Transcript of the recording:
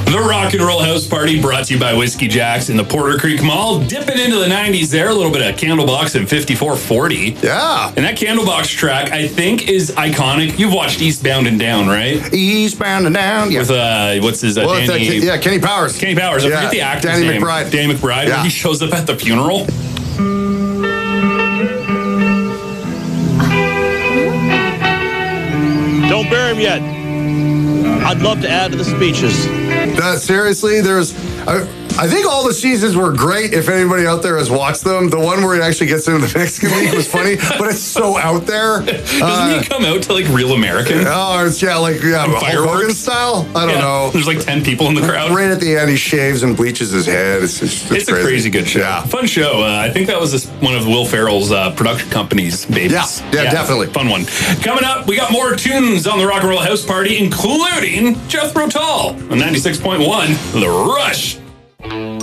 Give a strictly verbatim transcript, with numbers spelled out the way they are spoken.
The Rock and Roll House Party brought to you by Whiskey Jacks in the Porter Creek Mall. Dipping into the nineties there, a little bit of Candlebox and fifty-four forty. Yeah. And that Candlebox track, I think, is iconic. You've watched Eastbound and Down, right? Eastbound and Down, yeah. With, uh, what's his, uh, well, Danny... That, yeah, Kenny Powers. Kenny Powers. I yeah. forget the actor's Danny name. McBride. Danny McBride. Yeah. When he shows up at the funeral. Don't bury him yet. I'd love to add to the speeches. Uh, seriously, there's... I, I think all the seasons were great if anybody out there has watched them. The one where he actually gets into the Mexican League was funny, but it's so out there. Doesn't uh, he come out to like Real American? Oh, it's, yeah, like yeah, Hulk Hogan style? I don't yeah. know. There's like ten people in the crowd. Right at the end, he shaves and bleaches his head. It's, it's, it's, It's crazy. a crazy good show. Yeah. Fun show. Uh, I think that was this, one of Will Ferrell's uh, production company's babies. Yeah, yeah, definitely. Fun one. Coming up, we got more tunes on the Rock and Roll House Party, including Jethro Tull on ninety-six point one, The Rush.